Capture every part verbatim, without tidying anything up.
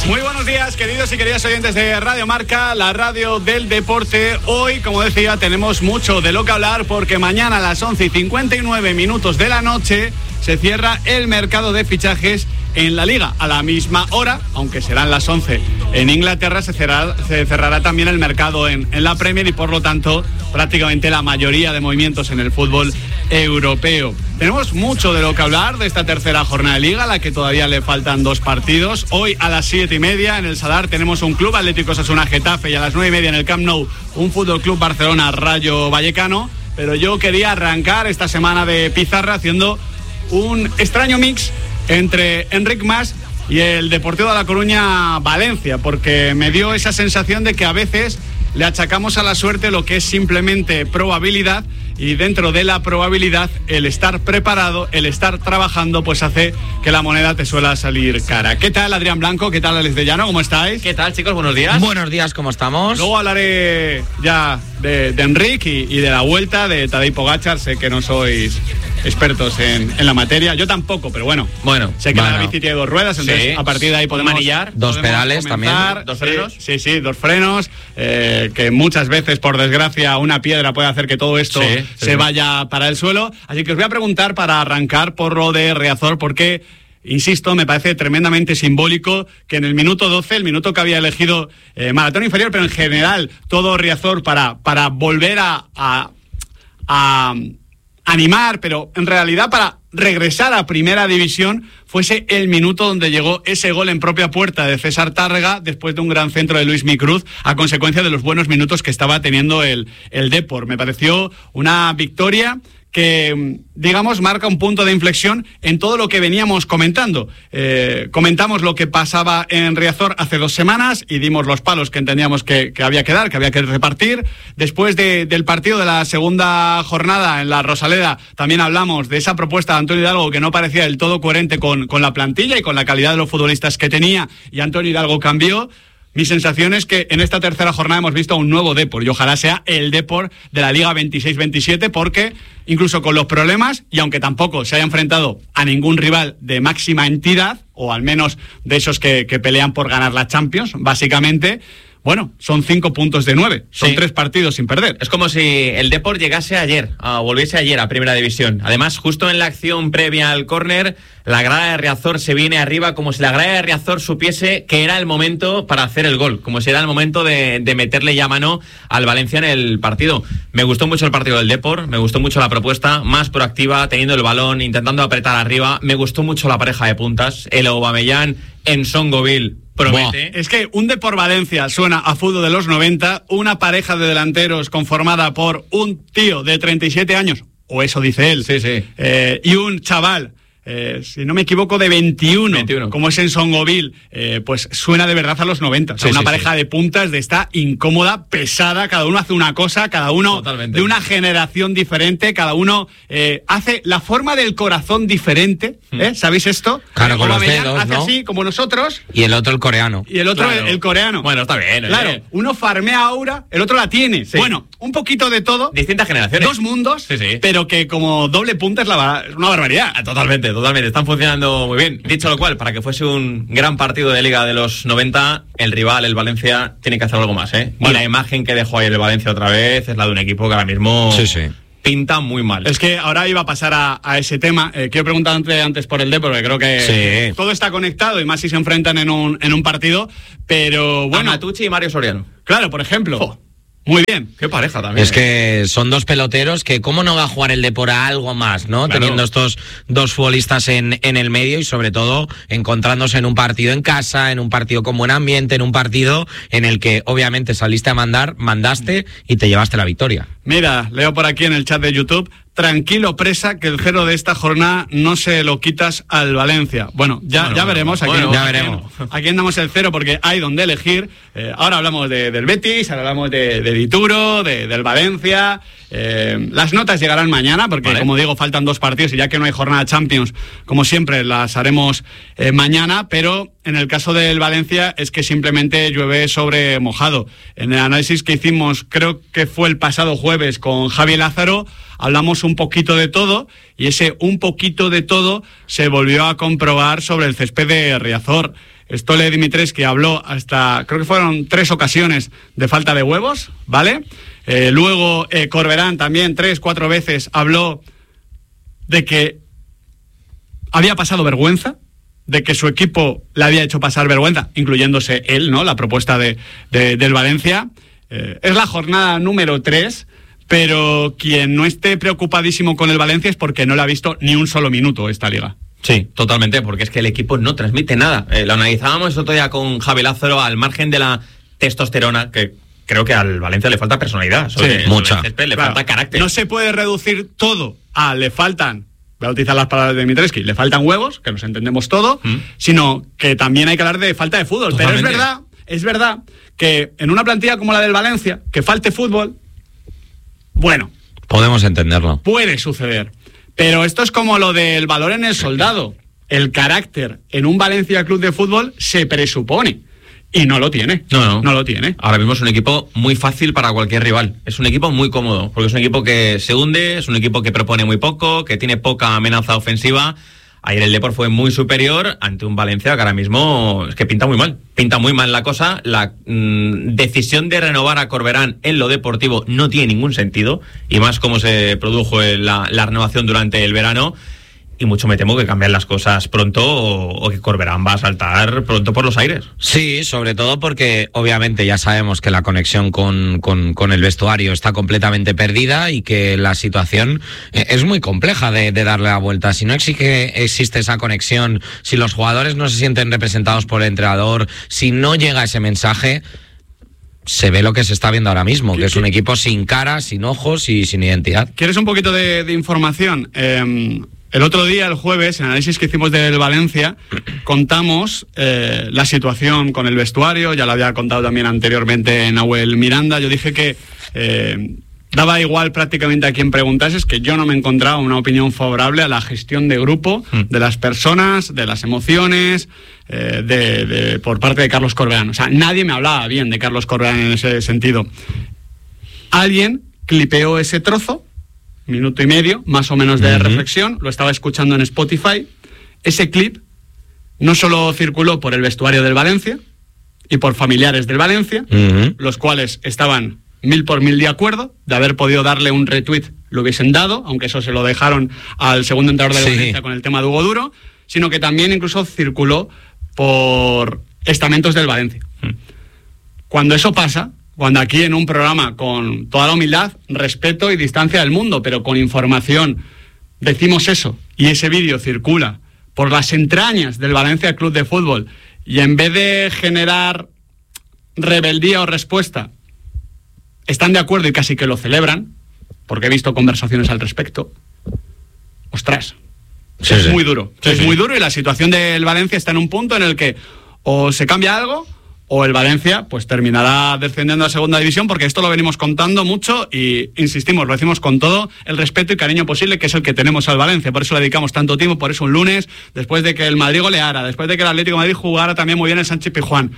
Muy buenos días, queridos y queridas oyentes de Radio Marca, la radio del deporte. Hoy, como decía, tenemos mucho de lo que hablar porque mañana a las once y cincuenta y nueve minutos de la noche se cierra el mercado de fichajes en la Liga. A la misma hora, aunque serán las once en Inglaterra, se cerrará, se cerrará también el mercado en, en la Premier y por lo tanto prácticamente la mayoría de movimientos en el fútbol europeo. Tenemos mucho de lo que hablar de esta tercera jornada de Liga, a la que todavía le faltan dos partidos. Hoy a las siete y media en el Sadar tenemos un Club Atlético Osasuna Getafe y a las nueve y media en el Camp Nou un Fútbol Club Barcelona Rayo Vallecano. Pero yo quería arrancar esta semana de pizarra haciendo un extraño mix entre Enric Mas y el Deportivo de La Coruña Valencia, porque me dio esa sensación de que a veces le achacamos a la suerte lo que es simplemente probabilidad, y dentro de la probabilidad el estar preparado, el estar trabajando, pues hace que la moneda te suela salir cara. ¿Qué tal, Adrián Blanco? ¿Qué tal, Alex de Llano? ¿Cómo estáis? ¿Qué tal, chicos? Buenos días. Buenos días, ¿cómo estamos? Luego hablaré ya de, de Enric y, y de la vuelta de Tadej Pogačar. Sé que no sois expertos en, en la materia, yo tampoco, pero bueno, bueno sé que bueno. la bici tiene dos ruedas, entonces sí. a partir de ahí podemos manillar, dos podemos pedales comenzar. también, dos frenos, sí, sí, sí, dos frenos, eh, que muchas veces, por desgracia, una piedra puede hacer que todo esto sí, sí, se sí. vaya para el suelo. Así que os voy a preguntar, para arrancar, por lo de Riazor, porque, insisto, me parece tremendamente simbólico que en el minuto doce, el minuto que había elegido eh, Maratón Inferior, pero en general todo Riazor para, para volver a, a, a animar, pero en realidad para regresar a Primera División, fuese el minuto donde llegó ese gol en propia puerta de César Tárrega después de un gran centro de Luis Micruz, a consecuencia de los buenos minutos que estaba teniendo el, el Depor. Me pareció una victoria que, digamos, marca un punto de inflexión en todo lo que veníamos comentando. Eh, comentamos lo que pasaba en Riazor hace dos semanas y dimos los palos que entendíamos que, que había que dar, que había que repartir. Después de, del partido de la segunda jornada en la Rosaleda, también hablamos de esa propuesta de Antonio Hidalgo que no parecía del todo coherente con, con la plantilla y con la calidad de los futbolistas que tenía, y Antonio Hidalgo cambió. Mi sensación es que en esta tercera jornada hemos visto un nuevo Depor, y ojalá sea el Depor de la Liga veintiséis veintisiete, porque incluso con los problemas, y aunque tampoco se haya enfrentado a ningún rival de máxima entidad, o al menos de esos que, que pelean por ganar la Champions, básicamente, bueno, son cinco puntos de nueve, son sí. tres partidos sin perder. Es como si el Depor llegase ayer, o volviese ayer a Primera División. Además, justo en la acción previa al córner, la grada de Riazor se viene arriba, como si la grada de Riazor supiese que era el momento para hacer el gol, como si era el momento de, de meterle ya mano al Valencia en el partido. Me gustó mucho el partido del Depor, me gustó mucho la propuesta, más proactiva, teniendo el balón, intentando apretar arriba. Me gustó mucho la pareja de puntas, el Aubameyang en Songoville. Promete. Es que un Depor Valencia suena a fútbol de los noventa, una pareja de delanteros conformada por un tío de treinta y siete años, o eso dice él, sí, sí. Eh, y un chaval, eh, si no me equivoco, de veintiuno, veintiuno. Como es en Songoville, eh, pues suena de verdad a los noventa. O sea, sí, una sí, pareja sí. de puntas de esta incómoda, pesada, cada uno hace una cosa, cada uno Totalmente. de una generación diferente, cada uno eh, hace la forma del corazón diferente, ¿eh? ¿Sabéis esto? Claro, con los Aubameyang dedos, hace ¿no? así, como nosotros, Y el otro el coreano. y el otro Claro. el, el coreano. Bueno, está bien. Claro, oye. uno farmea aura, el otro la tiene. Sí. Bueno, un poquito de todo. Distintas generaciones. Dos mundos, Sí, sí. pero que como doble punta es, la, es una barbaridad. Ah, Totalmente, totalmente. Están funcionando muy bien. Dicho lo cual, para que fuese un gran partido de Liga de los noventa, el rival, el Valencia, tiene que hacer algo más, ¿eh? Bueno. Y la imagen que dejó ayer el Valencia otra vez es la de un equipo que ahora mismo Sí, sí. pinta muy mal. Es que ahora iba a pasar a, a ese tema. Eh, quiero preguntar antes, antes por el D, porque creo que Sí. todo está conectado, y más si se enfrentan en un, en un partido. Pero bueno, Amatucci y Mario Soriano. claro, por ejemplo. Oh. Muy bien. Qué pareja también. Es que son dos peloteros que cómo no va a jugar el Depor a algo más, ¿no? Claro. Teniendo estos dos futbolistas en, en el medio y sobre todo encontrándose en un partido en casa, en un partido con buen ambiente, en un partido en el que obviamente saliste a mandar, mandaste y te llevaste la victoria. Mira, leo por aquí en el chat de YouTube: tranquilo, Presa, que el cero de esta jornada no se lo quitas al Valencia. Bueno, ya, Bueno, ya bueno, veremos. bueno, aquí, bueno, ya aquí- veremos. Aquí damos el cero porque hay donde elegir. Eh, ahora hablamos de, del Betis, ahora hablamos de, de Dituro, de, del Valencia. Eh, las notas llegarán mañana porque, Vale. como digo, faltan dos partidos y ya que no hay jornada Champions, como siempre, las haremos eh, mañana. Pero en el caso del Valencia es que simplemente llueve sobre mojado. En el análisis que hicimos, creo que fue el pasado jueves con Javi Lázaro, hablamos un poquito de todo, y ese un poquito de todo se volvió a comprobar sobre el césped de Riazor. Stole Dimitrescu habló hasta, creo que fueron tres ocasiones de falta de huevos, ¿vale? Eh, luego eh, Corberán también tres, cuatro veces habló de que había pasado vergüenza, de que su equipo le había hecho pasar vergüenza, incluyéndose él, ¿no? La propuesta de, de, del Valencia. Eh, es la jornada número tres, pero quien no esté preocupadísimo con el Valencia es porque no le ha visto ni un solo minuto esta liga. Sí, totalmente, porque es que el equipo no transmite nada. Eh, lo analizábamos el otro día con Javi Lázaro, al margen de la testosterona, que creo que al Valencia le falta personalidad. Sobre, sí, mucha. Sobre el césped, le claro, falta carácter. No se puede reducir todo a le faltan, voy a utilizar las palabras de Dimitrescu, le faltan huevos, que nos entendemos todo, mm. sino que también hay que hablar de falta de fútbol. Totalmente. Pero es verdad, es verdad que en una plantilla como la del Valencia, que falte fútbol, bueno, podemos entenderlo. Puede suceder. Pero esto es como lo del valor en el soldado. El carácter en un Valencia Club de Fútbol se presupone. Y no lo tiene. No, no. No lo tiene. Ahora mismo es un equipo muy fácil para cualquier rival. Es un equipo muy cómodo, porque es un equipo que se hunde, es un equipo que propone muy poco, que tiene poca amenaza ofensiva. Ayer el Depor fue muy superior ante un Valencia que ahora mismo es que pinta muy mal. Pinta muy mal la cosa. La mmm, decisión de renovar a Corberán en lo deportivo no tiene ningún sentido. Y más como se produjo la, la renovación durante el verano. Y mucho me temo que cambian las cosas pronto o, o que Corberán va a saltar pronto por los aires. Sí, sobre todo porque obviamente ya sabemos que la conexión con, con, con el vestuario está completamente perdida y que la situación es muy compleja de, de darle la vuelta. Si no existe, existe esa conexión, si los jugadores no se sienten representados por el entrenador, si no llega ese mensaje, se ve lo que se está viendo ahora mismo, que es un equipo sin cara, sin ojos y sin identidad. ¿Quieres un poquito de, de información? Eh... El otro día, el jueves, en el análisis que hicimos del Valencia, contamos eh, la situación con el vestuario. Ya lo había contado también anteriormente Nahuel Miranda. Yo dije que eh, daba igual prácticamente a quien preguntases, que yo no me encontraba una opinión favorable a la gestión de grupo, de las personas, de las emociones, eh, de, de, por parte de Carlos Corberán. O sea, nadie me hablaba bien de Carlos Corberán en ese sentido. Alguien clipeó ese trozo, minuto y medio, más o menos de uh-huh. reflexión, lo estaba escuchando en Spotify. Ese clip no solo circuló por el vestuario del Valencia y por familiares del Valencia, uh-huh. los cuales estaban mil por mil de acuerdo, de haber podido darle un retweet, lo hubiesen dado, aunque eso se lo dejaron al segundo entrenador del sí. Valencia con el tema de Hugo Duro, sino que también incluso circuló por estamentos del Valencia. Uh-huh. Cuando eso pasa, cuando aquí en un programa con toda la humildad, respeto y distancia del mundo, pero con información, decimos eso, y ese vídeo circula por las entrañas del Valencia Club de Fútbol, y en vez de generar rebeldía o respuesta, están de acuerdo y casi que lo celebran, porque he visto conversaciones al respecto, ostras, sí, es sí. muy duro, sí, es sí. muy duro, y la situación del Valencia está en un punto en el que o se cambia algo, o el Valencia pues terminará descendiendo a segunda división, porque esto lo venimos contando mucho y insistimos, lo decimos con todo el respeto y cariño posible, que es el que tenemos al Valencia, por eso le dedicamos tanto tiempo, por eso un lunes, después de que el Madrid goleara, después de que el Atlético de Madrid jugara también muy bien el Sánchez Pizjuán,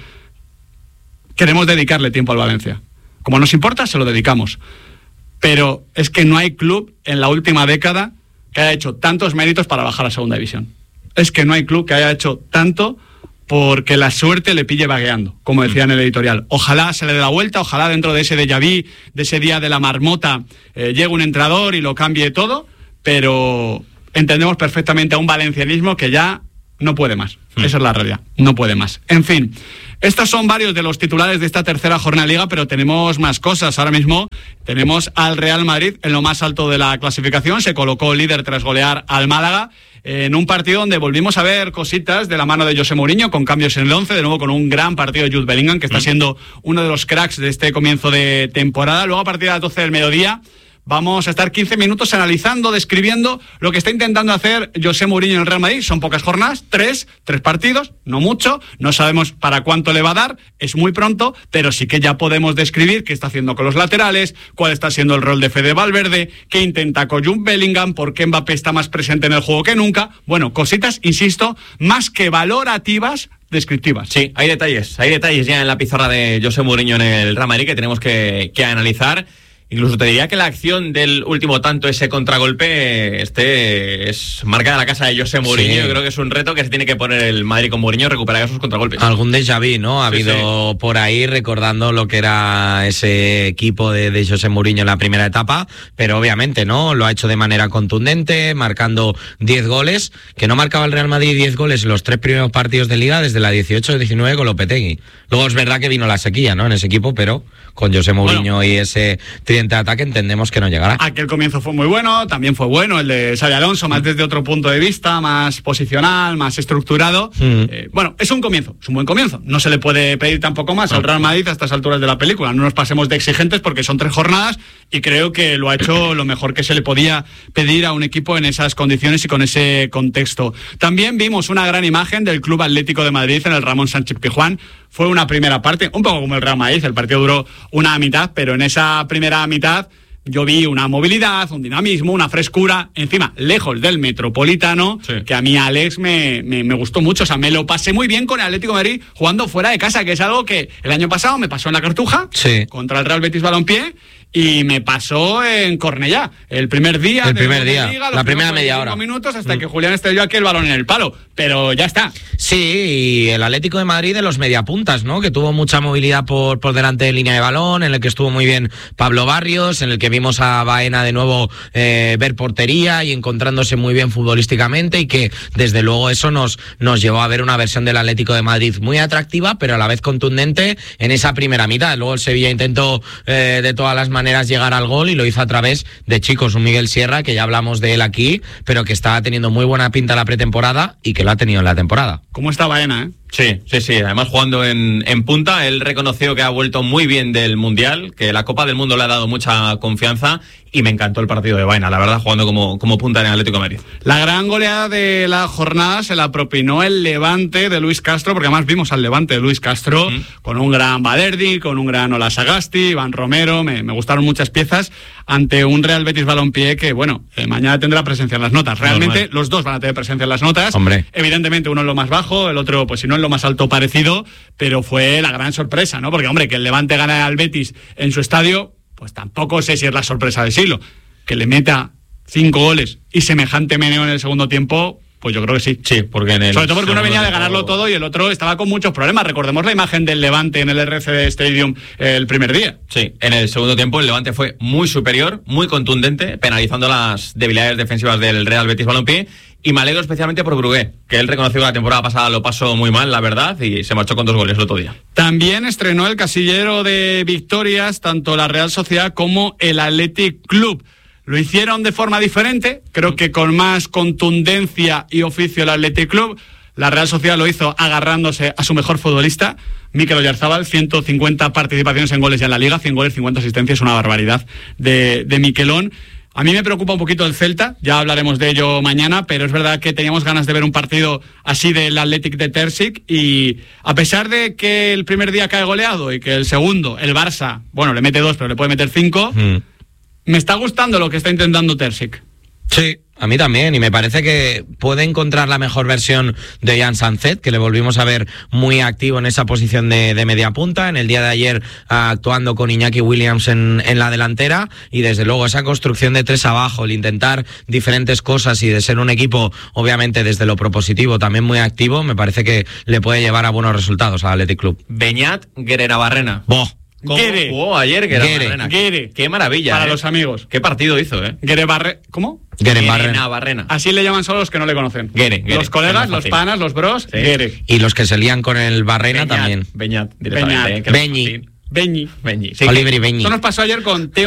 queremos dedicarle tiempo al Valencia. Como nos importa, se lo dedicamos. Pero es que no hay club en la última década que haya hecho tantos méritos para bajar a segunda división. Es que no hay club que haya hecho tanto porque la suerte le pille vagueando, como decía en el editorial. Ojalá se le dé la vuelta, ojalá dentro de ese déjà vu, de ese día de la marmota, eh, llegue un entrenador y lo cambie todo, pero entendemos perfectamente a un valencianismo que ya no puede más. Mm. Esa es la realidad, no puede más. En fin, estos son varios de los titulares de esta tercera jornada de Liga, pero tenemos más cosas. Ahora mismo tenemos al Real Madrid en lo más alto de la clasificación, se colocó líder tras golear al Málaga, en un partido donde volvimos a ver cositas de la mano de José Mourinho, con cambios en el once, de nuevo con un gran partido de Jude Bellingham, que está siendo uno de los cracks de este comienzo de temporada. Luego, a partir de las doce del mediodía, vamos a estar quince minutos analizando, describiendo lo que está intentando hacer José Mourinho en el Real Madrid. Son pocas jornadas, tres, tres partidos, no mucho, no sabemos para cuánto le va a dar, es muy pronto, pero sí que ya podemos describir qué está haciendo con los laterales, cuál está siendo el rol de Fede Valverde, qué intenta con Jude Bellingham, por qué Mbappé está más presente en el juego que nunca. Bueno, cositas, insisto, más que valorativas, descriptivas. Sí, hay detalles, hay detalles ya en la pizarra de José Mourinho en el Real Madrid que tenemos que, que analizar. Incluso te diría que la acción del último tanto, ese contragolpe, este es marca de la casa de José Mourinho. Sí. Yo creo que es un reto que se tiene que poner el Madrid con Mourinho, recuperar esos contragolpes. Algún déjà vu, ¿no? Ha sí, habido sí. por ahí recordando lo que era ese equipo de, de José Mourinho en la primera etapa, pero obviamente, ¿no? Lo ha hecho de manera contundente, marcando diez goles, que no marcaba el Real Madrid diez goles en los tres primeros partidos de Liga desde la dieciocho diecinueve con Lopetegui. Luego es verdad que vino la sequía, ¿no? En ese equipo, pero con José Mourinho bueno, y ese tridente de ataque entendemos que no llegará. Aquel comienzo fue muy bueno, también fue bueno el de Xabi Alonso, más desde otro punto de vista, más posicional, más estructurado. Mm. Eh, bueno, es un comienzo, es un buen comienzo. No se le puede pedir tampoco más al Real Madrid a estas alturas de la película. No nos pasemos de exigentes porque son tres jornadas y creo que lo ha hecho lo mejor que se le podía pedir a un equipo en esas condiciones y con ese contexto. También vimos una gran imagen del Club Atlético de Madrid en el Ramón Sánchez Pizjuán. Fue una primera parte, un poco como el Real Madrid, el partido duró una mitad, pero en esa primera mitad yo vi una movilidad, un dinamismo, una frescura, encima, lejos del Metropolitano, sí. que a mí, Alex, me, me, me gustó mucho. O sea, me lo pasé muy bien con el Atlético de Madrid jugando fuera de casa, que es algo que el año pasado me pasó en la Cartuja, sí. contra el Real Betis Balompié, y me pasó en Cornellá, el primer día. El primer de día, Liga, la primera media hora. minutos hasta mm. que Julián estrelló aquel balón en el palo, pero ya está. Sí, y el Atlético de Madrid de los mediapuntas, ¿no? Que tuvo mucha movilidad por, por delante de línea de balón, en el que estuvo muy bien Pablo Barrios, en el que vimos a Baena de nuevo eh, ver portería y encontrándose muy bien futbolísticamente, y que desde luego eso nos, nos llevó a ver una versión del Atlético de Madrid muy atractiva, pero a la vez contundente en esa primera mitad. Luego el Sevilla intentó eh, de todas las maneras llegar al gol y lo hizo a través de chicos, un Miguel Sierra, que ya hablamos de él aquí, pero que está teniendo muy buena pinta la pretemporada y que lo ha tenido en la temporada. ¿Cómo está Baena, eh? Sí, sí, sí. Además, jugando en, en punta, él reconoció que ha vuelto muy bien del Mundial, que la Copa del Mundo le ha dado mucha confianza, y me encantó el partido de Baena, la verdad, jugando como, como punta en el Atlético de Madrid. La gran goleada de la jornada se la propinó el Levante de Luis Castro, porque además vimos al Levante de Luis Castro mm. con un gran Balerdi, con un gran Ola Sagasti, Iván Romero, me, me gustaron muchas piezas, ante un Real Betis Balompié que, bueno, eh, mañana tendrá presencia en las notas. Realmente Normal. Los dos van a tener presencia en las notas. Hombre. Evidentemente uno en lo más bajo, el otro, pues si no en lo más alto parecido, pero fue la gran sorpresa, ¿no? Porque, hombre, que el Levante gane al Betis en su estadio, pues tampoco sé si es la sorpresa del siglo. Que le meta cinco goles y semejante meneo en el segundo tiempo, pues yo creo que sí. Sí, porque en el sobre todo porque uno venía de ganarlo todo y el otro estaba con muchos problemas. Recordemos la imagen del Levante en el R C D Stadium el primer día. Sí, en el segundo tiempo el Levante fue muy superior, muy contundente, penalizando las debilidades defensivas del Real Betis Balompié. Y me alegro especialmente por Brugué, que él reconoció que la temporada pasada lo pasó muy mal, la verdad, y se marchó con dos goles el otro día. También estrenó el casillero de victorias tanto la Real Sociedad como el Athletic Club. Lo hicieron de forma diferente, creo que con más contundencia y oficio el Athletic Club. La Real Sociedad lo hizo agarrándose a su mejor futbolista, Mikel Oyarzabal, ciento cincuenta participaciones en goles ya en la Liga, cien goles, cincuenta asistencias, una barbaridad de, de Mikelón. A mí me preocupa un poquito el Celta, ya hablaremos de ello mañana, pero es verdad que teníamos ganas de ver un partido así del Athletic de Terzic, y a pesar de que el primer día cae goleado y que el segundo, el Barça, bueno, le mete dos, pero le puede meter cinco, mm. me está gustando lo que está intentando Terzic. Sí, a mí también, y me parece que puede encontrar la mejor versión de Jan Sanzet, que le volvimos a ver muy activo en esa posición de, de media punta, en el día de ayer actuando con Iñaki Williams en, en la delantera, y desde luego esa construcción de tres abajo, el intentar diferentes cosas y de ser un equipo, obviamente desde lo propositivo, también muy activo, me parece que le puede llevar a buenos resultados al Athletic Club. Beñat Guerrero-Barrena. Boh. ¿Cómo Guere. Jugó ayer Guerrero-Barrena? Guere. Qué maravilla. Para ¿eh? los amigos. Qué partido hizo, ¿eh? Guerre-Barre... ¿Cómo? Guerre-Barrena. Así le llaman solo los que no le conocen. Guere, Guere. Los colegas, los panas, los bros, sí. Guere. Y los que se lían con el Barrena Beñat, también. Beñat, directamente. Beñat. Beñi. Beñi. Beñi. Sí, Oliver y Beñi. Eso nos pasó ayer con Teo